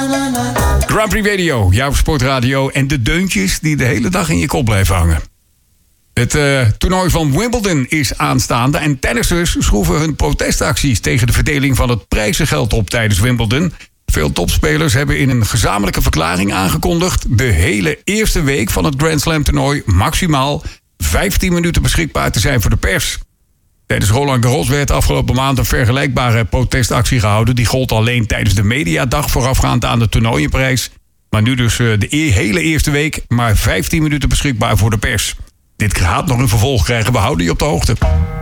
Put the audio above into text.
Grand Prix Radio, jouw sportradio en de deuntjes die de hele dag in je kop blijven hangen. Het toernooi van Wimbledon is aanstaande en tennissers schroeven hun protestacties tegen de verdeling van het prijzengeld op tijdens Wimbledon. Veel topspelers hebben in een gezamenlijke verklaring aangekondigd de hele eerste week van het Grand Slam toernooi maximaal 15 minuten beschikbaar te zijn voor de pers. Tijdens Roland Garros werd afgelopen maand een vergelijkbare protestactie gehouden. Die gold alleen tijdens de mediadag voorafgaand aan de toernooienprijs. Maar nu dus de hele eerste week maar 15 minuten beschikbaar voor de pers. Dit gaat nog een vervolg krijgen, we houden je op de hoogte.